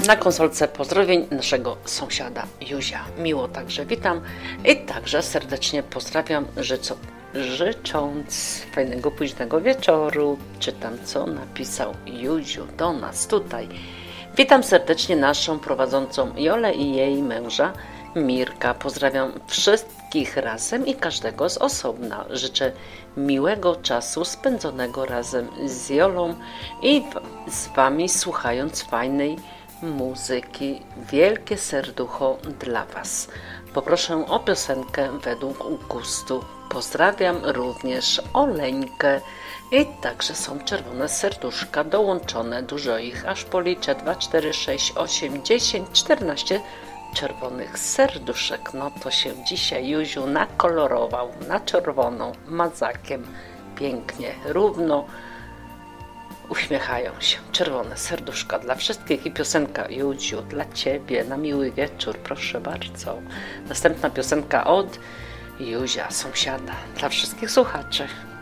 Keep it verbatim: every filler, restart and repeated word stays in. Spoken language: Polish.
Na konsolce pozdrowień naszego sąsiada Józia. Miło także witam i także serdecznie pozdrawiam, życo, życząc fajnego późnego wieczoru. Czytam, co napisał Józiu do nas tutaj. Witam serdecznie naszą prowadzącą Jolę i jej męża Mirka. Pozdrawiam wszystkich razem i każdego z osobna. Życzę miłego czasu spędzonego razem z Jolą i z Wami, słuchając fajnej muzyki. Wielkie serducho dla Was. Poproszę o piosenkę według gustu. Pozdrawiam również Oleńkę. I także są czerwone serduszka dołączone, dużo ich, aż policzę dwa, cztery, sześć, osiem, dziesięć, czternaście czerwonych serduszek. No to się dzisiaj Józiu nakolorował na czerwoną mazakiem. Pięknie, równo uśmiechają się. Czerwone serduszka dla wszystkich i piosenka Józiu dla Ciebie na miły wieczór, proszę bardzo. Następna piosenka od Józia, sąsiada, dla wszystkich słuchaczy.